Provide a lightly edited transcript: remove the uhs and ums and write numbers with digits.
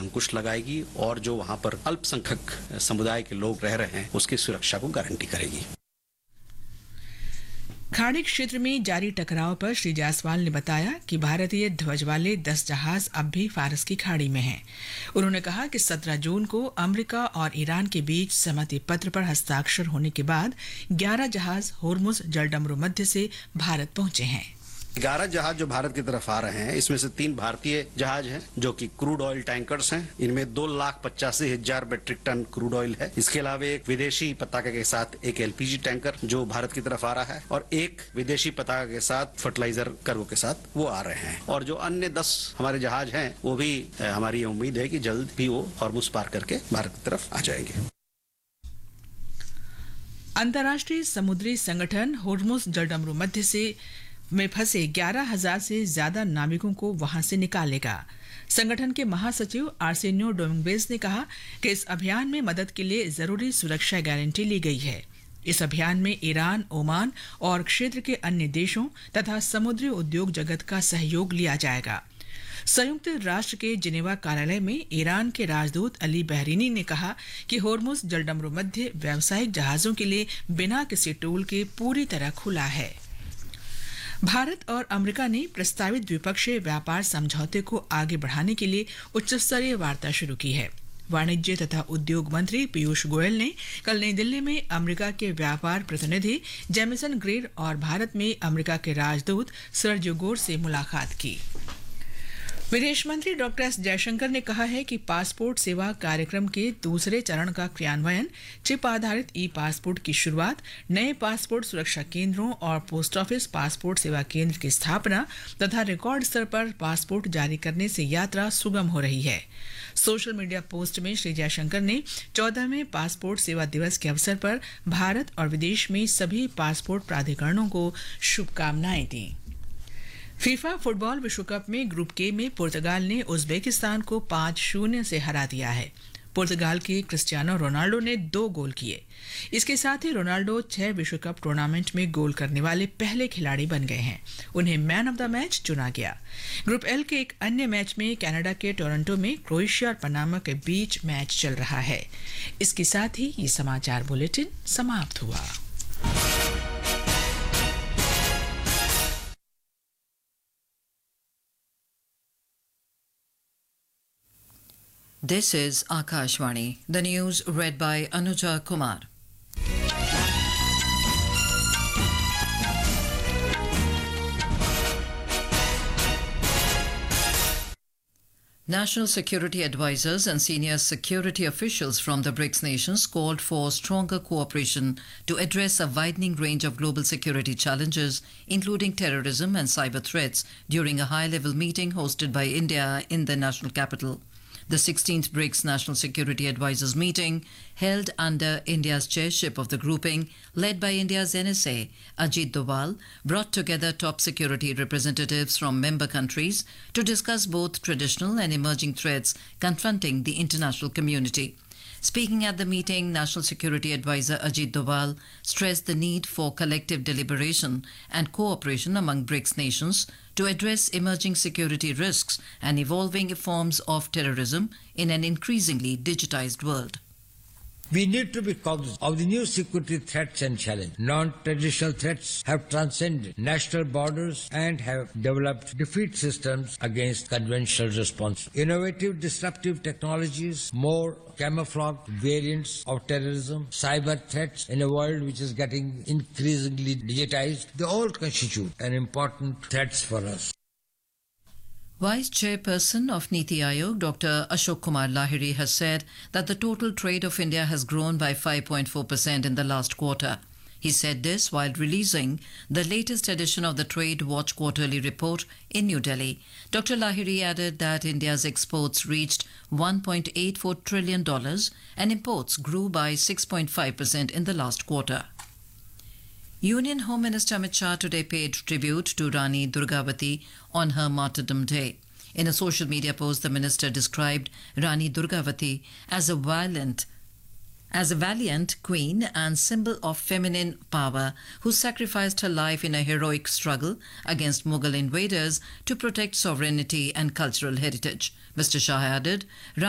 अंकुश लगाएगी और जो वहां पर अल्पसंख्यक समुदाय के लोग रह रहे हैं उसकी सुरक्षा को गारंटी करेगी। खाड़ी क्षेत्र में जारी टकराव पर श्री जायसवाल ने बताया कि भारतीय ध्वज वाले 10 जहाज अब भी फारस की खाड़ी में हैं। उन्होंने कहा कि 17 जून को अमेरिका और ईरान के बीच सहमति पत्र पर हस्ताक्षर होने के बाद 11 जहाज होर्मुज जलडमरू मध्य से भारत पहुंचे हैं। 11 जहाज जो भारत की तरफ आ रहे हैं इसमें से 3 भारतीय जहाज हैं जो कि क्रूड ऑयल टैंकर्स हैं। इनमें 2,85,000 मीट्रिक टन क्रूड ऑयल है। इसके अलावा एक विदेशी पताका के साथ एक एलपीजी टैंकर जो भारत की तरफ आ रहा है और एक विदेशी पताका के साथ फर्टिलाइजर कार्गो के साथ वो आ रहे हैं। और जो अन्य 10 हमारे जहाज हैं वो भी हमारी उम्मीद है कि जल्द भी वो हॉर्मुज पार करके भारत की तरफ आ जाएंगे। अंतर्राष्ट्रीय समुद्री संगठन होर्मुज जलडमरू मध्य से में फंसे 11,000 से ज्यादा नाविकों को वहां से निकालेगा। संगठन के महासचिव आर्सेनियो डोमिंगेज ने कहा कि इस अभियान में मदद के लिए जरूरी सुरक्षा गारंटी ली गई है। इस अभियान में ईरान, ओमान और क्षेत्र के अन्य देशों तथा समुद्री उद्योग जगत का सहयोग लिया जाएगा। संयुक्त राष्ट्र के जिनेवा कार्यालय में ईरान के राजदूत अली बहरीनी ने कहा कि होर्मुज जलडमरू मध्य व्यावसायिक जहाजों के लिए बिना किसी टोल के पूरी तरह खुला है। भारत और अमेरिका ने प्रस्तावित द्विपक्षीय व्यापार समझौते को आगे बढ़ाने के लिए उच्च स्तरीय वार्ता शुरू की है। वाणिज्य तथा उद्योग मंत्री पीयूष गोयल ने कल नई दिल्ली में अमेरिका के व्यापार प्रतिनिधि जेमिसन ग्रेर और भारत में अमेरिका के राजदूत सर्जियो गोर से मुलाकात की। विदेश मंत्री डॉक्टर एस जयशंकर ने कहा है कि पासपोर्ट सेवा कार्यक्रम के दूसरे चरण का क्रियान्वयन, चिप आधारित ई पासपोर्ट की शुरुआत, नए पासपोर्ट सुरक्षा केंद्रों और पोस्ट ऑफिस पासपोर्ट सेवा केंद्र की स्थापना तथा रिकॉर्ड स्तर पर पासपोर्ट जारी करने से यात्रा सुगम हो रही है। सोशल मीडिया पोस्ट में श्री जयशंकर ने 14वें पासपोर्ट सेवा दिवस के अवसर पर भारत और विदेश में सभी पासपोर्ट प्राधिकरणों को शुभकामनाएं दी। फीफा फुटबॉल विश्व कप में ग्रुप के में पुर्तगाल ने उज्बेकिस्तान को 5-0 से हरा दिया है। पुर्तगाल के क्रिस्टियानो रोनाल्डो ने 2 गोल किए। इसके साथ ही रोनाल्डो 6 विश्व कप टूर्नामेंट में गोल करने वाले पहले खिलाड़ी बन गए हैं। उन्हें मैन ऑफ द मैच चुना गया। ग्रुप एल के एक अन्य मैच में कनाडा के टोरंटो में क्रोएशिया और पनामा के बीच मैच चल रहा है। इसके साथ ही ये समाचार बुलेटिन समाप्त हुआ। This is Akashvani. The news read by Anuja Kumar. National security advisors and senior security officials from the BRICS nations called for stronger cooperation to address a widening range of global security challenges, including terrorism and cyber threats, during a high-level meeting hosted by India in the national capital. The 16th BRICS National Security Advisors meeting, held under India's chairship of the grouping, led by India's NSA, Ajit Doval, brought together top security representatives from member countries to discuss both traditional and emerging threats confronting the international community. Speaking at the meeting, National Security Advisor Ajit Doval stressed the need for collective deliberation and cooperation among BRICS nations to address emerging security risks and evolving forms of terrorism in an increasingly digitized world. We need to be cognizant of the new security threats and challenges. Non-traditional threats have transcended national borders and have developed defeat systems against conventional response. Innovative disruptive technologies, more camouflaged variants of terrorism, cyber threats in a world which is getting increasingly digitized, they all constitute an important threats for us. Vice Chairperson of Niti Aayog, Dr. Ashok Kumar Lahiri, has said that the total trade of India has grown by 5.4% in the last quarter. He said this while releasing the latest edition of the Trade Watch Quarterly Report in New Delhi. Dr. Lahiri added that India's exports reached $1.84 trillion and imports grew by 6.5% in the last quarter. Union Home Minister Amit Shah today paid tribute to Rani Durgavati on her martyrdom day. In a social media post, the minister described Rani Durgavati as a valiant queen and symbol of feminine power who sacrificed her life in a heroic struggle against Mughal invaders to protect sovereignty and cultural heritage. Mr. Shah added,